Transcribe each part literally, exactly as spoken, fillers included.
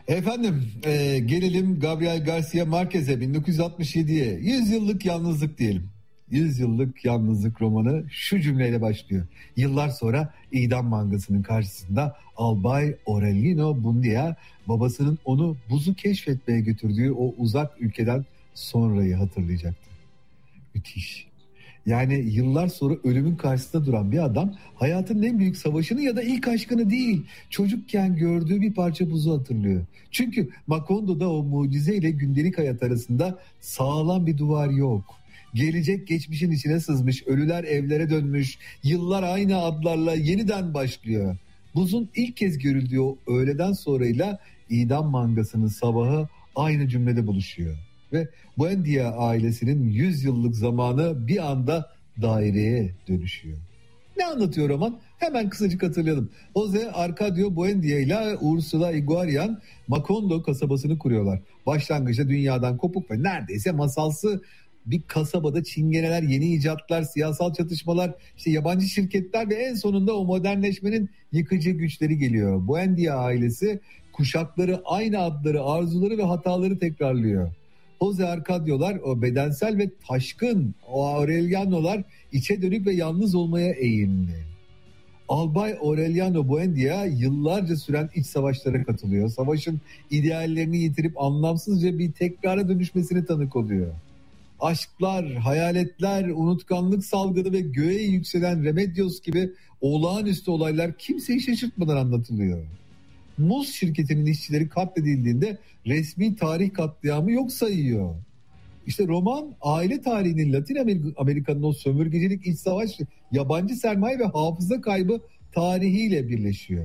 Efendim e, gelelim Gabriel Garcia Marquez'e, bin dokuz yüz altmış yediye. yüz yıllık yalnızlık diyelim. yüz yıllık yalnızlık romanı şu cümleyle başlıyor. Yıllar sonra idam mangasının karşısında Albay Aureliano Buendia babasının onu buzu keşfetmeye götürdüğü o uzak ülkeden sonrayı hatırlayacaktı. Müthiş. Yani yıllar sonra ölümün karşısında duran bir adam hayatının en büyük savaşını ya da ilk aşkını değil, çocukken gördüğü bir parça buzu hatırlıyor. Çünkü Makondo'da o mucizeyle gündelik hayat arasında sağlam bir duvar yok. Gelecek geçmişin içine sızmış, ölüler evlere dönmüş, yıllar aynı adlarla yeniden başlıyor. Buzun ilk kez görüldüğü o öğleden sonrayla idam mangasının sabahı aynı cümlede buluşuyor. Ve Buendia ailesinin yüz yıllık zamanı bir anda daireye dönüşüyor. Ne anlatıyor roman? Hemen kısacık hatırlayalım. Jose Arcadio Buendia ile Ursula Iguarian Macondo kasabasını kuruyorlar. Başlangıçta dünyadan kopuk ve neredeyse masalsı bir kasabada çingeneler, yeni icatlar, siyasal çatışmalar, işte yabancı şirketler ve en sonunda o modernleşmenin yıkıcı güçleri geliyor. Buendia ailesi kuşakları aynı adları, arzuları ve hataları tekrarlıyor. Jose Arcadio'lar o bedensel ve taşkın, o Aureliano'lar içe dönük ve yalnız olmaya eğilimli. Albay Aureliano Buendia yıllarca süren iç savaşlara katılıyor. Savaşın ideallerini yitirip anlamsızca bir tekrara dönüşmesine tanık oluyor. Aşklar, hayaletler, unutkanlık salgını ve göğe yükselen Remedios gibi olağanüstü olaylar kimseyi şaşırtmadan anlatılıyor. Muz şirketinin işçileri katledildiğinde resmi tarih katliamı yok sayıyor. İşte roman aile tarihinin Latin Amerika'nın o sömürgecilik, iç savaş, yabancı sermaye ve hafıza kaybı tarihiyle birleşiyor.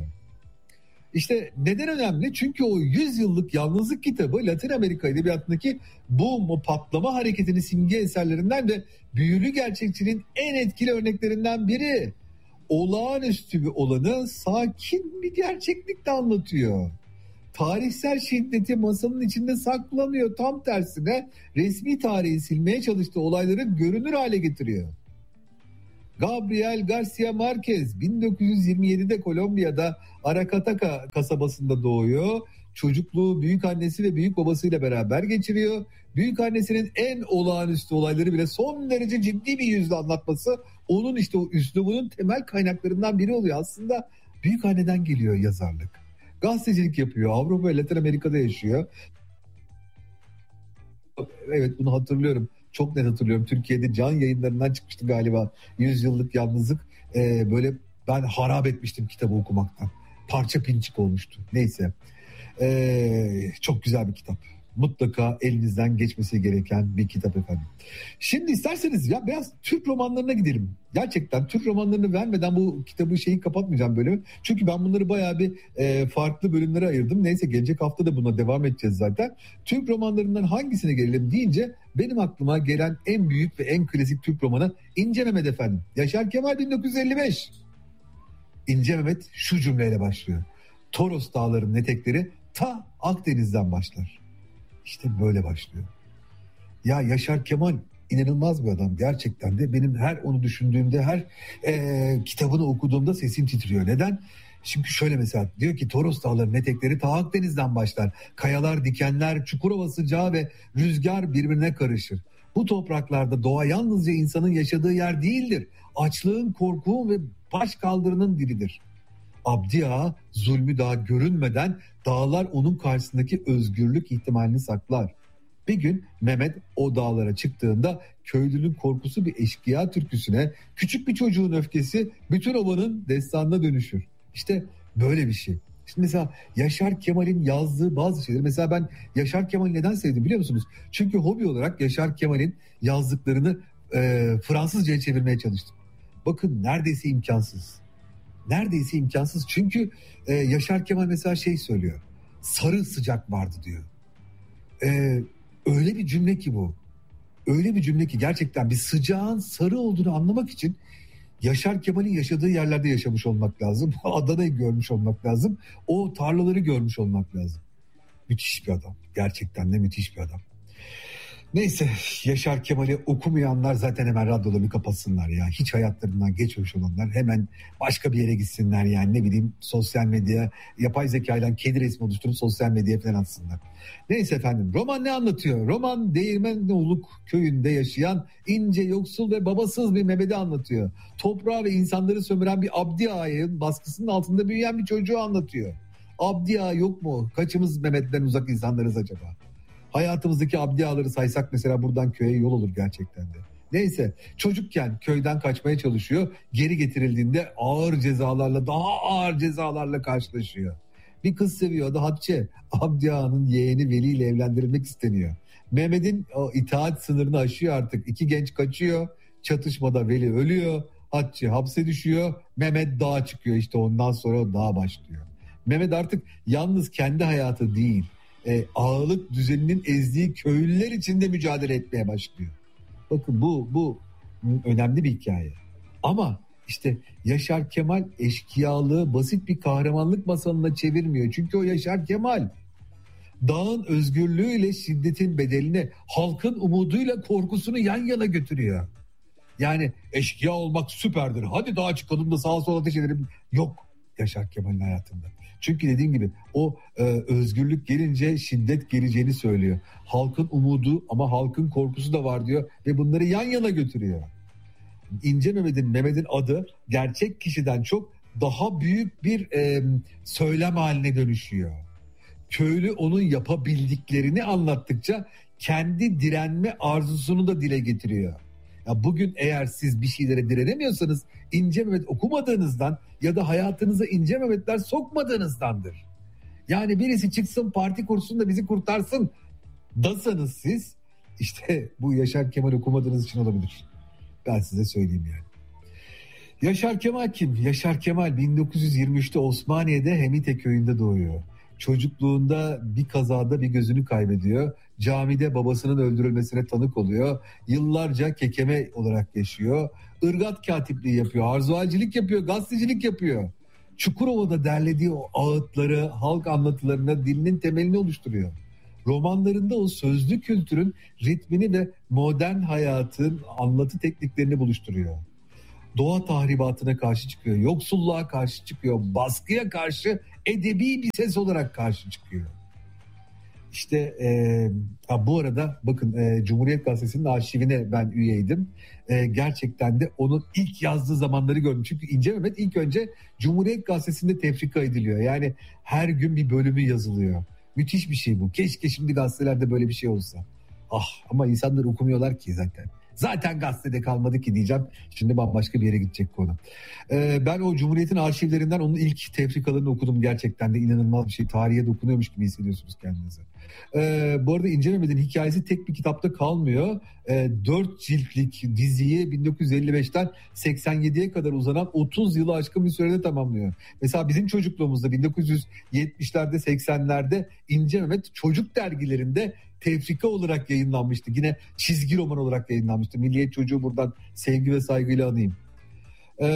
İşte neden önemli? Çünkü o yüz yıllık yalnızlık kitabı Latin Amerika edebiyatındaki bu patlama hareketinin simge eserlerinden ve büyülü gerçekçiliğin en etkili örneklerinden biri. Olağanüstü bir olanı sakin bir gerçeklikle anlatıyor. Tarihsel şiddeti masanın içinde saklamıyor. Tam tersine resmi tarihi silmeye çalıştığı olayları görünür hale getiriyor. Gabriel Garcia Marquez bin dokuz yüz yirmi yedide Kolombiya'da Aracataca kasabasında doğuyor. Çocukluğu büyükannesi ve büyük babasıyla beraber geçiriyor. Büyükannesinin en olağanüstü olayları bile son derece ciddi bir yüzle anlatması onun işte o üslubunun temel kaynaklarından biri oluyor. Aslında büyükanneden geliyor yazarlık. Gazetecilik yapıyor. Avrupa ve Latin Amerika'da yaşıyor. Evet, bunu hatırlıyorum. Çok net hatırlıyorum. Türkiye'de can yayınlarından çıkmıştı galiba. yüz yıllık yalnızlık. Ee, böyle ben harap etmiştim kitabı okumaktan. Parça pinçik olmuştu. Neyse. Ee, çok güzel bir kitap. Mutlaka elinizden geçmesi gereken bir kitap efendim. Şimdi isterseniz ya biraz Türk romanlarına gidelim. Gerçekten Türk romanlarını vermeden bu kitabı şeyi kapatmayacağım bölümü. Çünkü ben bunları bayağı bir e, farklı bölümlere ayırdım. Neyse, gelecek hafta da buna devam edeceğiz zaten. Türk romanlarından hangisine gelelim deyince benim aklıma gelen en büyük ve en klasik Türk romanı İnce Mehmet efendim. Yaşar Kemal bin dokuz yüz elli beş. İnce Mehmet şu cümleyle başlıyor. Toros dağlarının etekleri ta Akdeniz'den başlar. İşte böyle başlıyor. Ya Yaşar Kemal inanılmaz bir adam gerçekten de. Benim her onu düşündüğümde, her e, kitabını okuduğumda sesim titriyor. Neden? Çünkü şöyle mesela diyor ki Toros dağlarının etekleri ta Akdeniz'den başlar. Kayalar, dikenler, Çukurova sıcağı ve rüzgar birbirine karışır. Bu topraklarda doğa yalnızca insanın yaşadığı yer değildir. Açlığın, korkunun ve baş kaldırının dilidir. Abdi Ağa zulmü daha görünmeden dağlar onun karşısındaki özgürlük ihtimalini saklar. Bir gün Mehmet o dağlara çıktığında köylünün korkusu bir eşkıya türküsüne, küçük bir çocuğun öfkesi bütün ovanın destanına dönüşür. İşte böyle bir şey. Şimdi mesela Yaşar Kemal'in yazdığı bazı şeyler, mesela ben Yaşar Kemal'i neden sevdim biliyor musunuz? Çünkü hobi olarak Yaşar Kemal'in yazdıklarını e, Fransızca'ya çevirmeye çalıştım. Bakın neredeyse imkansız. Neredeyse imkansız çünkü e, Yaşar Kemal mesela şey söylüyor. Sarı sıcak vardı diyor. E, öyle bir cümle ki bu. Öyle bir cümle ki gerçekten bir sıcağın sarı olduğunu anlamak için Yaşar Kemal'in yaşadığı yerlerde yaşamış olmak lazım. Adana'yı görmüş olmak lazım. O tarlaları görmüş olmak lazım. Müthiş bir adam. Gerçekten de müthiş bir adam. Neyse, Yaşar Kemal'i okumayanlar zaten hemen radyolarını kapatsınlar ya. Hiç hayatlarından geçmiş olanlar hemen başka bir yere gitsinler yani, ne bileyim sosyal medya, yapay zekayla kedi resmi oluşturup sosyal medyaya falan atsınlar. Neyse efendim, roman ne anlatıyor? Roman Değirmenoğluk köyünde yaşayan ince, yoksul ve babasız bir Mehmet'i anlatıyor. Toprağı ve insanları sömüren bir Abdi Ağa'nın baskısının altında büyüyen bir çocuğu anlatıyor. Abdi Ağa yok mu? Kaçımız Mehmet'ten uzak insanlarız acaba? Hayatımızdaki Abdi Ağaları saysak mesela buradan köye yol olur gerçekten de. Neyse, çocukken köyden kaçmaya çalışıyor. Geri getirildiğinde ağır cezalarla, daha ağır cezalarla karşılaşıyor. Bir kız seviyor, adı Hatice. Abdi Ağa'nın yeğeni Veli ile evlendirilmek isteniyor. Mehmet'in o itaat sınırını aşıyor artık. İki genç kaçıyor. Çatışmada Veli ölüyor. Hatice hapse düşüyor. Mehmet dağa çıkıyor. İşte ondan sonra o dağ başlıyor. Mehmet artık yalnız kendi hayatı değil, E, ağalık düzeninin ezdiği köylüler içinde mücadele etmeye başlıyor. Bakın bu bu önemli bir hikaye. Ama işte Yaşar Kemal eşkıyalığı basit bir kahramanlık masalına çevirmiyor. Çünkü o Yaşar Kemal dağın özgürlüğüyle şiddetin bedelini, halkın umuduyla korkusunu yan yana götürüyor. Yani eşkıya olmak süperdir, hadi dağa çıkalım da sağa sola ateş edelim. Yok Yaşar Kemal'in hayatında. Çünkü dediğim gibi o e, özgürlük gelince şiddet geleceğini söylüyor. Halkın umudu ama halkın korkusu da var diyor ve bunları yan yana götürüyor. İnce Mehmet'in Mehmet'in adı gerçek kişiden çok daha büyük bir e, söylem haline dönüşüyor. Köylü onun yapabildiklerini anlattıkça kendi direnme arzusunu da dile getiriyor. Ya bugün eğer siz bir şeylere direnemiyorsanız İnce Mehmet okumadığınızdan ya da hayatınıza İnce Mehmetler sokmadığınızdandır. Yani birisi çıksın parti kursun da bizi kurtarsın dasanız siz, işte bu Yaşar Kemal okumadığınız için olabilir. Ben size söyleyeyim yani. Yaşar Kemal kim? Yaşar Kemal bin dokuz yüz yirmi üçte Osmaniye'de Hemite köyünde doğuyor. Çocukluğunda bir kazada bir gözünü kaybediyor. Camide babasının öldürülmesine tanık oluyor. Yıllarca kekeme olarak yaşıyor. Irgat katipliği yapıyor, arzualcilik yapıyor, gazetecilik yapıyor. Çukurova'da derlediği o ağıtları, halk anlatılarına dilinin temelini oluşturuyor. Romanlarında o sözlü kültürün ritmini ve modern hayatın anlatı tekniklerini buluşturuyor. Doğa tahribatına karşı çıkıyor, yoksulluğa karşı çıkıyor, baskıya karşı edebi bir ses olarak karşı çıkıyor. İşte e, bu arada bakın e, Cumhuriyet Gazetesi'nin arşivine ben üyeydim. E, gerçekten de onun ilk yazdığı zamanları gördüm. Çünkü İnce Mehmet ilk önce Cumhuriyet Gazetesi'nde tefrika ediliyor. Yani her gün bir bölümü yazılıyor. Müthiş bir şey bu. Keşke şimdi gazetelerde böyle bir şey olsa. Ah, ama insanlar okumuyorlar ki zaten. Zaten gazetede kalmadı ki diyeceğim. Şimdi bambaşka bir yere gidecek konu. Ee, ben o Cumhuriyet'in arşivlerinden onun ilk tefrikalarını okudum. Gerçekten de inanılmaz bir şey. Tarihe dokunuyormuş gibi hissediyorsunuz kendinizi. Ee, bu arada İnce Mehmet'in hikayesi tek bir kitapta kalmıyor. Ee, dört ciltlik diziyi bin dokuz yüz elli beşten seksen yediye kadar uzanan otuz yılı aşkın bir sürede tamamlıyor. Mesela bizim çocukluğumuzda bin dokuz yüz yetmişlerde seksenlerde İnce Mehmet çocuk dergilerinde tefrika olarak yayınlanmıştı. Yine çizgi roman olarak yayınlanmıştı. Milliyet Çocuğu buradan sevgi ve saygıyla anayım. Ee,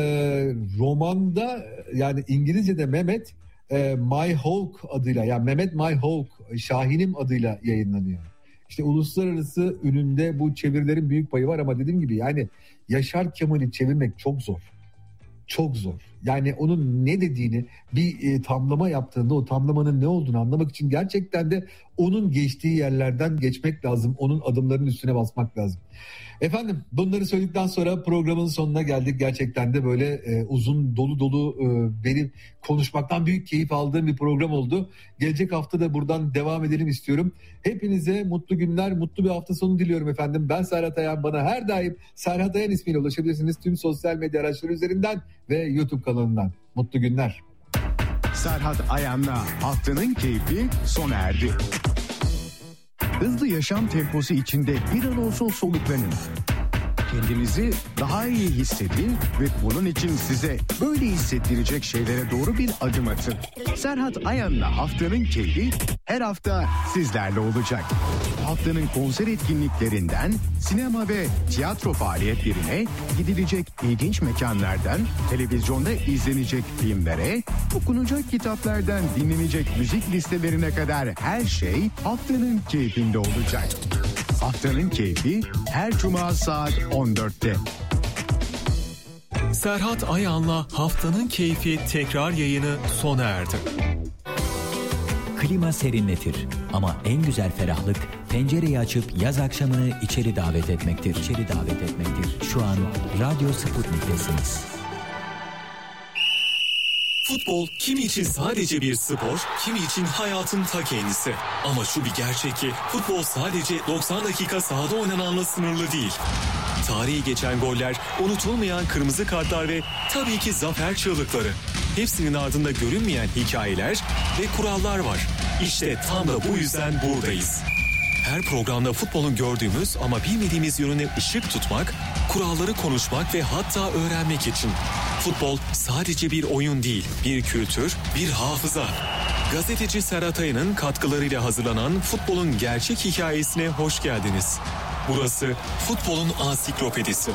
romanda yani İngilizce'de Mehmet e, My Hawk adıyla, yani Mehmet My Hawk, Şahinim adıyla yayınlanıyor. İşte uluslararası ününde bu çevirilerin büyük payı var ama dediğim gibi yani Yaşar Kemal'i çevirmek çok zor. Çok zor. Yani onun ne dediğini, bir e, tamlama yaptığında o tamlamanın ne olduğunu anlamak için gerçekten de onun geçtiği yerlerden geçmek lazım. Onun adımlarının üstüne basmak lazım. Efendim bunları söyledikten sonra programın sonuna geldik. Gerçekten de böyle e, uzun dolu dolu e, benim konuşmaktan büyük keyif aldığım bir program oldu. Gelecek hafta da buradan devam edelim istiyorum. Hepinize mutlu günler, mutlu bir hafta sonu diliyorum efendim. Ben Serhat Ayan, bana her daim Serhat Ayan ismiyle ulaşabilirsiniz. Tüm sosyal medya araçları üzerinden ve YouTube kanalından. Mutlu günler. Serhat Ayan'la Haftanın Keyfi sona erdi. Hızlı yaşam temposu içinde bir an olsun soluklanın. Kendinizi daha iyi hissedin ve bunun için size böyle hissettirecek şeylere doğru bir adım atın. Serhat Ayan'la Haftanın Keyfi her hafta sizlerle olacak. Haftanın konser etkinliklerinden sinema ve tiyatro faaliyetlerine, gidilecek ilginç mekanlardan televizyonda izlenecek filmlere, okunacak kitaplardan dinlenecek müzik listelerine kadar her şey Haftanın Keyfinde olacak. Haftanın Keyfi her cuma saat on dörtte. Serhat Ayan'la Haftanın Keyfi tekrar yayını sona erdi. Klima serinletir ama en güzel ferahlık pencereyi açıp yaz akşamını içeri davet etmektir. İçeri davet etmektir. Şu an Radyo Sputnik'tesiniz. Futbol kimi için sadece bir spor, kimi için hayatın ta kendisi. Ama şu bir gerçek ki futbol sadece doksan dakika sahada oynananla sınırlı değil. Tarihi geçen goller, unutulmayan kırmızı kartlar ve tabii ki zafer çığlıkları. Hepsinin ardında görünmeyen hikayeler ve kurallar var. İşte tam da bu yüzden buradayız. Her programda futbolun gördüğümüz ama bilmediğimiz yönüne ışık tutmak, kuralları konuşmak ve hatta öğrenmek için. Futbol sadece bir oyun değil, bir kültür, bir hafıza. Gazeteci Serhat Ayan'ın katkılarıyla hazırlanan futbolun gerçek hikayesine hoş geldiniz. Burası futbolun ansiklopedisi.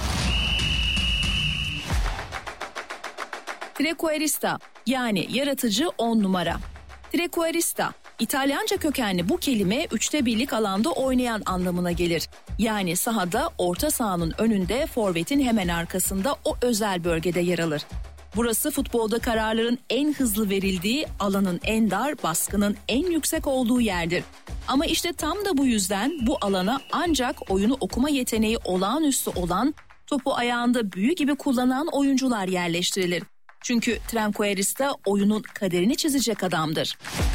Trequarista yani yaratıcı on numara. Trequarista, İtalyanca kökenli bu kelime üçte birlik alanda oynayan anlamına gelir. Yani sahada orta sahanın önünde, forvetin hemen arkasında o özel bölgede yer alır. Burası futbolda kararların en hızlı verildiği, alanın en dar, baskının en yüksek olduğu yerdir. Ama işte tam da bu yüzden bu alana ancak oyunu okuma yeteneği olağanüstü olan, topu ayağında büyü gibi kullanan oyuncular yerleştirilir. Çünkü Trequarista oyunun kaderini çizecek adamdır.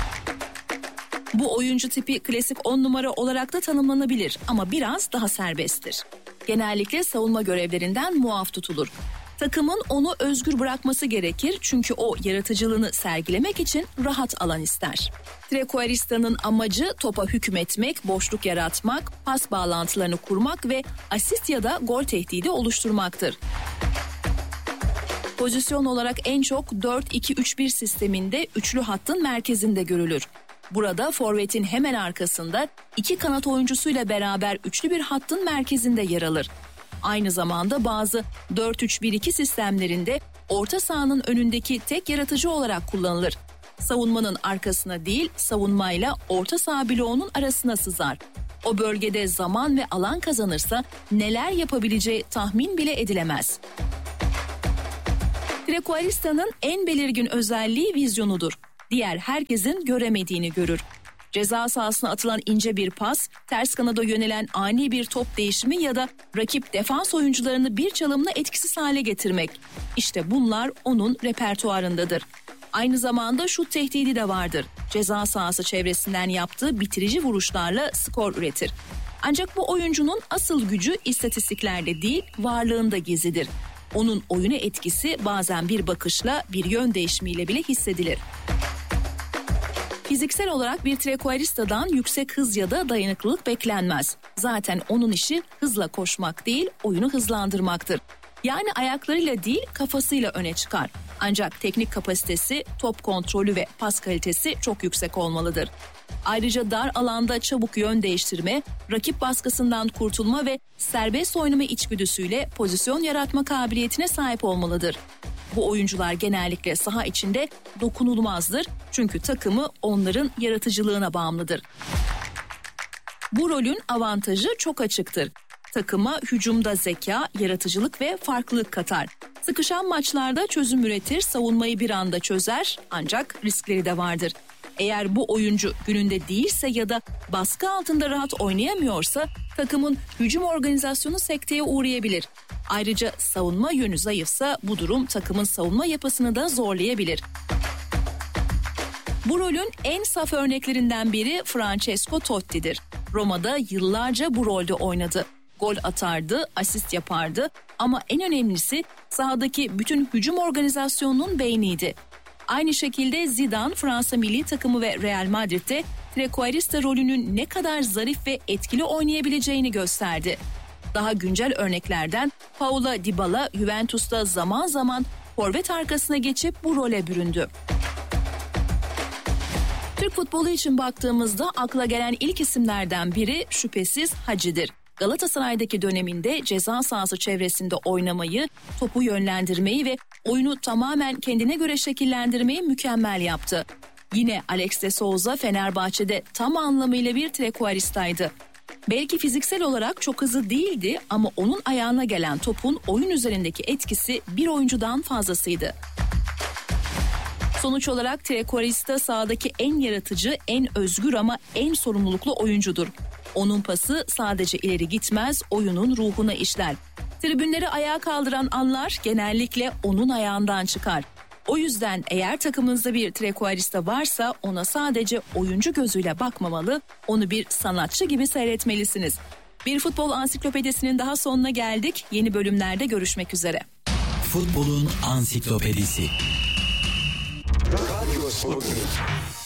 Bu oyuncu tipi klasik on numara olarak da tanımlanabilir ama biraz daha serbesttir. Genellikle savunma görevlerinden muaf tutulur. Takımın onu özgür bırakması gerekir çünkü o yaratıcılığını sergilemek için rahat alan ister. Trequarista'nın amacı topa hükmetmek, boşluk yaratmak, pas bağlantılarını kurmak ve asist ya da gol tehdidi oluşturmaktır. Pozisyon olarak en çok dört iki üç bir sisteminde üçlü hattın merkezinde görülür. Burada forvetin hemen arkasında iki kanat oyuncusuyla beraber üçlü bir hattın merkezinde yer alır. Aynı zamanda bazı dört üç bir iki sistemlerinde orta sahanın önündeki tek yaratıcı olarak kullanılır. Savunmanın arkasına değil, savunmayla orta saha bloğunun arasına sızar. O bölgede zaman ve alan kazanırsa neler yapabileceği tahmin bile edilemez. Trequarista'nın en belirgin özelliği vizyonudur. Diğer herkesin göremediğini görür. Ceza sahasına atılan ince bir pas, ters kanada yönelen ani bir top değişimi ya da rakip defans oyuncularını bir çalımla etkisiz hale getirmek. İşte bunlar onun repertuarındadır. Aynı zamanda şut tehdidi de vardır. Ceza sahası çevresinden yaptığı bitirici vuruşlarla skor üretir. Ancak bu oyuncunun asıl gücü istatistiklerde değil, varlığında gizlidir. Onun oyuna etkisi bazen bir bakışla, bir yön değişimiyle bile hissedilir. Fiziksel olarak bir Trequarista'dan yüksek hız ya da dayanıklılık beklenmez. Zaten onun işi hızla koşmak değil, oyunu hızlandırmaktır. Yani ayaklarıyla değil, kafasıyla öne çıkar. Ancak teknik kapasitesi, top kontrolü ve pas kalitesi çok yüksek olmalıdır. Ayrıca dar alanda çabuk yön değiştirme, rakip baskısından kurtulma ve serbest oynama içgüdüsüyle pozisyon yaratma kabiliyetine sahip olmalıdır. Bu oyuncular genellikle saha içinde dokunulmazdır çünkü takımı onların yaratıcılığına bağımlıdır. Bu rolün avantajı çok açıktır. Takıma hücumda zeka, yaratıcılık ve farklılık katar. Sıkışan maçlarda çözüm üretir, savunmayı bir anda çözer ancak riskleri de vardır. Eğer bu oyuncu gününde değilse ya da baskı altında rahat oynayamıyorsa takımın hücum organizasyonu sekteye uğrayabilir. Ayrıca savunma yönü zayıfsa bu durum takımın savunma yapısını da zorlayabilir. Bu rolün en saf örneklerinden biri Francesco Totti'dir. Roma'da yıllarca bu rolde oynadı. Gol atardı, asist yapardı ama en önemlisi sahadaki bütün hücum organizasyonunun beyniydi. Aynı şekilde Zidane, Fransa milli takımı ve Real Madrid'de Trequarista rolünün ne kadar zarif ve etkili oynayabileceğini gösterdi. Daha güncel örneklerden Paula Dybala, Juventus'ta zaman zaman forvet arkasına geçip bu role büründü. Türk futbolu için baktığımızda akla gelen ilk isimlerden biri şüphesiz Hacı'dır. Galatasaray'daki döneminde ceza sahası çevresinde oynamayı, topu yönlendirmeyi ve oyunu tamamen kendine göre şekillendirmeyi mükemmel yaptı. Yine Alex de Souza Fenerbahçe'de tam anlamıyla bir Trequarista'ydı. Belki fiziksel olarak çok hızlı değildi ama onun ayağına gelen topun oyun üzerindeki etkisi bir oyuncudan fazlasıydı. Sonuç olarak Trequarista sahadaki en yaratıcı, en özgür ama en sorumluluklu oyuncudur. Onun pası sadece ileri gitmez, oyunun ruhuna işler. Tribünleri ayağa kaldıran anlar genellikle onun ayağından çıkar. O yüzden eğer takımınızda bir Trequarista varsa ona sadece oyuncu gözüyle bakmamalı, onu bir sanatçı gibi seyretmelisiniz. Bir futbol ansiklopedisinin daha sonuna geldik. Yeni bölümlerde görüşmek üzere. Futbolun ansiklopedisi. Radyo Sputnik.